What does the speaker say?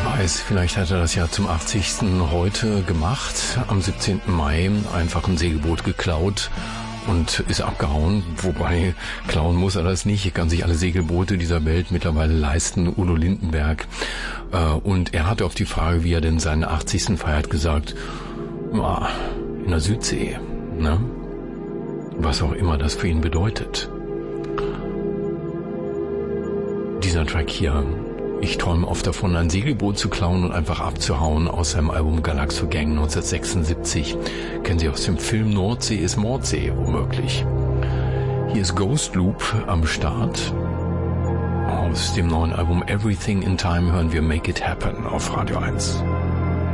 weiß, vielleicht hat er das ja zum 80. heute gemacht, am 17. Mai, einfach ein Segelboot geklaut und ist abgehauen. Wobei, klauen muss er das nicht. Er kann sich alle Segelboote dieser Welt mittlerweile leisten, Udo Lindenberg. Und er hatte auf die Frage, wie er denn seinen 80. feiert, gesagt, in der Südsee, ne? Was auch immer das für ihn bedeutet. Dieser Track hier, ich träume oft davon, ein Segelboot zu klauen und einfach abzuhauen, aus seinem Album Galaxo Gang 1976. Kennen Sie aus dem Film Nordsee ist Mordsee, womöglich. Hier ist Ghost Loop am Start. Aus dem neuen Album Everything in Time hören wir Make It Happen auf Radio 1.